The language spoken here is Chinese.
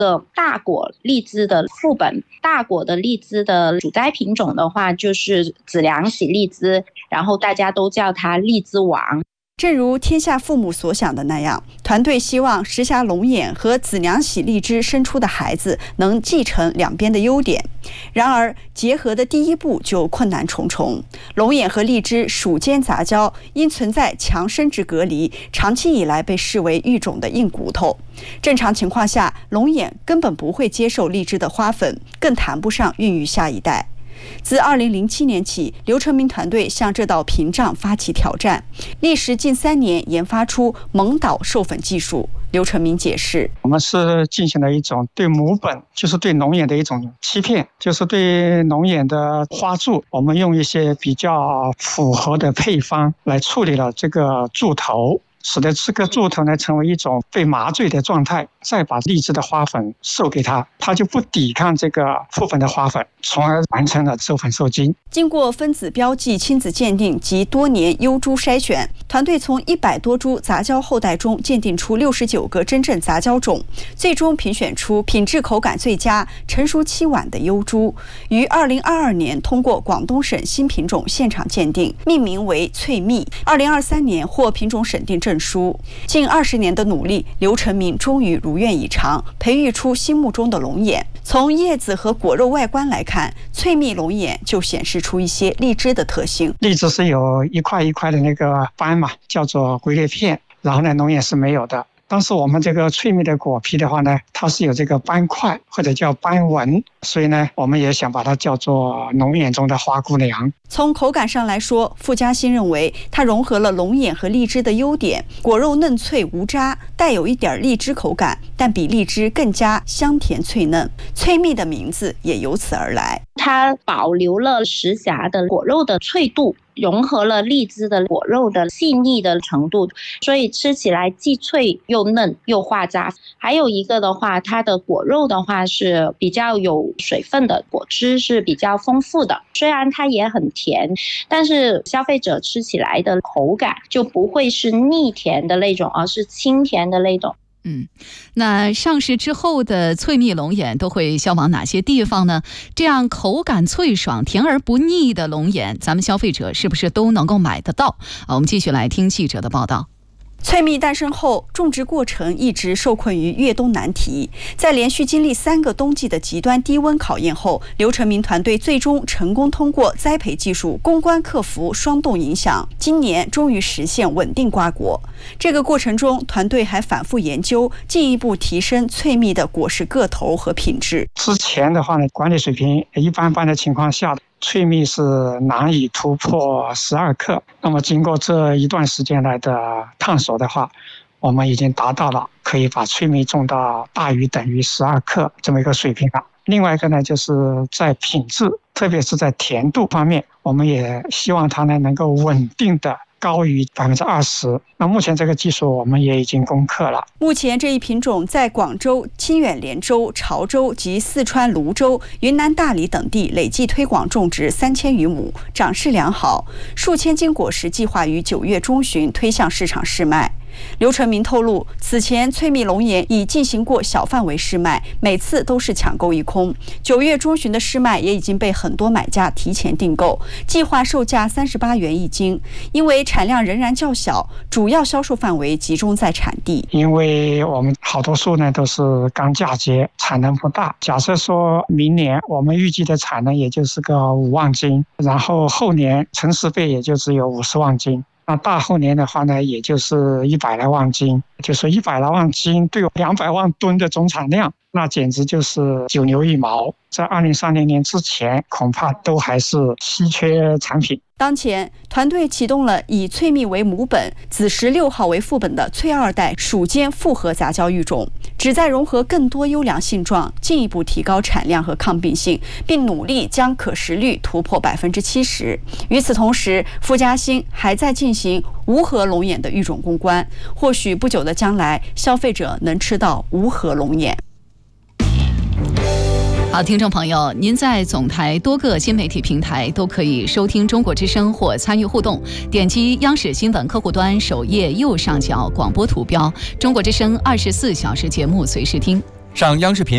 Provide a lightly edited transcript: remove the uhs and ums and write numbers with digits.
个大果荔枝的副本。大果的荔枝的主栽品种的话就是子良喜荔枝，然后大家都叫它荔枝王。 正如天下父母所想的那样，团队希望石峡龙眼和子良喜荔枝生出的孩子能继承两边的优点。然而，结合的第一步就困难重重。龙眼和荔枝属间杂交，因存在强生殖隔离，长期以来被视为育种的硬骨头。正常情况下，龙眼根本不会接受荔枝的花粉，更谈不上孕育下一代。自2007年起，刘成明团队向这道屏障发起挑战，历时近3年研发出蒙导授粉技术。刘成明解释， 我们是进行了一种对母本，就是对龙眼的一种欺骗，就是对龙眼的花柱，我们用一些比较符合的配方来处理了这个柱头，使得这个柱头呢成为一种被麻醉的状态，再把荔枝的花粉授给它，它就不抵抗这个副粉的花粉，从而完成了授粉授精。 经过分子标记、亲子鉴定及多年优株筛选，团队从100多株杂交后代中鉴定出69个真正杂交种，最终评选出品质口感最佳、成熟期晚的优株，于2022年通过广东省新品种现场鉴定，命名为翠蜜。2023年获品种审定证书。近20年的努力，刘成明终于如愿以偿，培育出心目中的龙眼。从叶子和果肉外观来看，翠蜜龙眼就显示出一些荔枝的特性。 荔枝是有一块一块的那个斑嘛，叫做龟裂片，然后呢，龙眼是没有的。当时我们这个翠蜜的果皮的话呢，它是有这个斑块或者叫斑纹，所以呢，我们也想把它叫做龙眼中的花姑娘。 从口感上来说，傅嘉欣认为它融合了龙眼和荔枝的优点，果肉嫩脆无渣，带有一点荔枝口感，但比荔枝更加香甜脆嫩。翠蜜的名字也由此而来。 它保留了石峡的果肉的脆度，融合了荔枝的果肉的细腻的程度，所以吃起来既脆又嫩又化渣。还有一个的话，它的果肉的话是比较有水分的，果汁是比较丰富的。虽然它也很甜，但是消费者吃起来的口感就不会是腻甜的那种，而是清甜的那种。 那上市之后的翠蜜龙眼都会销往哪些地方呢？这样口感脆爽、甜而不腻的龙眼，咱们消费者是不是都能够买得到？我们继续来听记者的报道。 翠蜜诞生后，种植过程一直受困于越冬难题。在连续经历3个冬季的极端低温考验后，刘成明团队最终成功通过栽培技术攻关克服霜冻影响，今年终于实现稳定瓜果。这个过程中，团队还反复研究，进一步提升翠蜜的果实个头和品质。 之前的话呢，管理水平一般般的情况下，翠蜜是难以突破12克。那么经过这一段时间来的探索的话，我们已经达到了可以把翠蜜种到大于等于12克这么一个水平了。另外一个呢，就是在品质，特别是在甜度方面，我们也希望它呢能够稳定的高于20%。那目前这个技术我们也已经攻克了。 目前这一品种在广州、清远连州、潮州及四川泸州、云南大理等地累计推广种植3000余亩，长势良好。数千斤果实计划于9月中旬推向市场试卖。刘成明透露，此前翠蜜龙眼已进行过小范围试卖，每次都是抢购一空。9月中旬的试卖也已经被很多买家提前订购，计划售价38元一斤。因为产量仍然较小，主要销售范围集中在产地。 因为我们好多树呢都是刚嫁接，产能不大。假设说明年我们预计的产能也就是个5万斤，然后后年成10倍也就只有50万斤。那大后年的话呢，也就是100来万斤，就是100来万斤对200万吨的总产量，那简直就是九牛一毛。在2030年之前，恐怕都还是稀缺产品。 当前，团队启动了以翠蜜为母本、子实6号为副本的翠2代属间复合杂交育种，旨在融合更多优良性状，进一步提高产量和抗病性，并努力将可食率突破70%。与此同时，傅嘉欣还在进行无核龙眼的育种攻关，或许不久的将来，消费者能吃到无核龙眼。 好，听众朋友，您在总台多个新媒体平台都可以收听中国之声或参与互动，点击央视新闻客户端首页右上角广播图标，中国之声24小时节目随时听。 上央视频